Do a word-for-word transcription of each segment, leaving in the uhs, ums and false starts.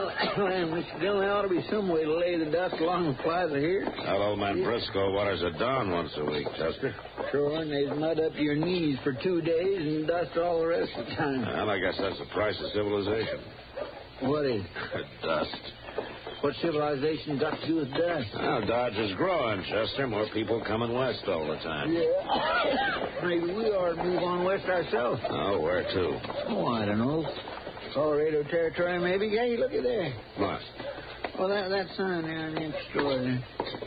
Well, Mister Dillon, there ought to be some way to lay the dust along the plaza here. Well, old man Briscoe waters it down once a week, Chester. Sure, and there's mud up to your knees for two days and dust all the rest of the time. Well, I guess that's the price of civilization. What is? Dust. What civilization got to do with dust? Well, Dodge is growing, Chester. More people coming west all the time. Yeah. Maybe we ought to move on west ourselves. Oh, where to? Oh, I don't know. Colorado Territory, maybe. Hey, look at there. What? Oh, that, that sign there in the store there.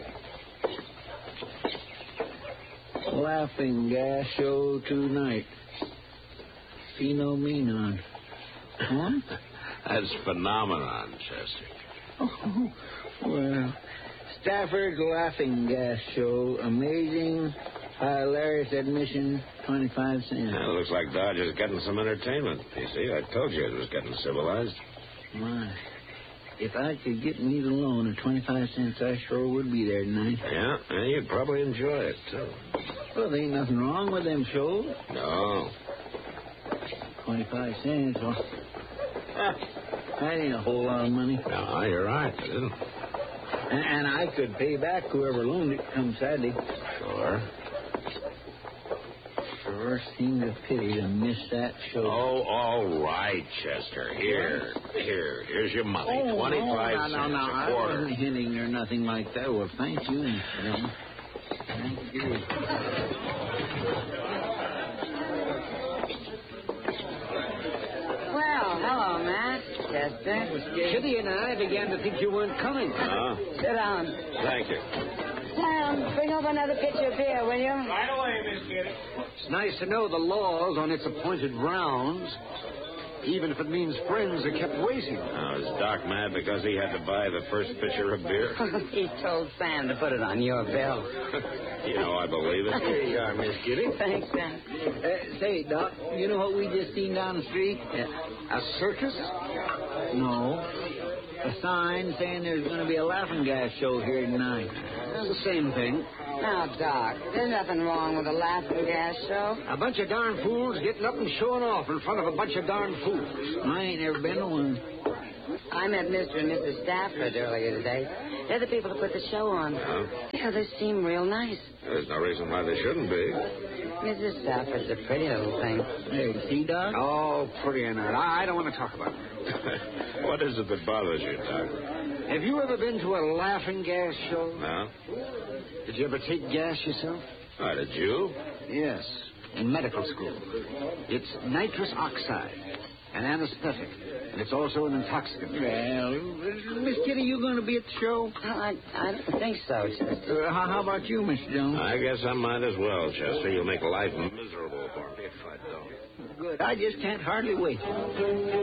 Laughing gas show tonight. Phenomenon. Huh? That's phenomenon, Chester. Oh, well, Stafford's Laughing Gas Show. Amazing, hilarious admission, twenty-five cents. Well, it looks like Dodge is getting some entertainment. You see, I told you it was getting civilized. My, if I could get me the loan of twenty-five cents, I sure would be there tonight. Yeah, and you'd probably enjoy it, too. Well, there ain't nothing wrong with them shows. No. twenty-five cents, well, ah, that ain't a whole lot of money. No, you're right. It isn't. And, and I could pay back whoever loaned it come Saturday. Sure. Sure seemed a pity to miss that show. Oh, all right, Chester. Here. Here. Here's your money. Oh, twenty-five no, cents no, no, a quarter. I wasn't hinting or nothing like that. Well, thank you, Mister Dillon. Thank you. Well, hello, Matt. Chester. Kitty and I began to think you weren't coming. Huh? Sit down. Thank you. Sam, bring over another pitcher of beer, will you? Right away, Miss Kitty. It's nice to know the laws on its appointed rounds, even if it means friends are kept waiting. Now, is Doc mad because he had to buy the first pitcher of beer? He told Sam to put it on your bill. You know, I believe it. Here you are, Miss Kitty. Thanks, Sam. Uh, say, Doc, you know what we just seen down the street? A circus? No. A sign saying there's going to be a laughing gas show here tonight. It's the same thing. Now, Doc, there's nothing wrong with a laughing gas show. A bunch of darn fools getting up and showing off in front of a bunch of darn fools. I ain't never been to one. I met Mister and Missus Stafford earlier today. They're the people who put the show on. Huh? Yeah, they seem real nice. There's no reason why they shouldn't be. Missus Stafford's a pretty little thing. Hey, see, Doc? Oh, pretty and that. I I don't want to talk about it. What is it that bothers you, Doc? Have you ever been to a laughing gas show? No? Did you ever take gas yourself? What, did you? Yes, in medical school. It's nitrous oxide, an anesthetic, and it's also an intoxicant. Well, Miss Kitty, you going to be at the show? I, I don't think so, Chester. Uh, how, how about you, Mister Jones? I guess I might as well, Chester. You'll make life miserable for me if I don't. Good. I just can't hardly wait.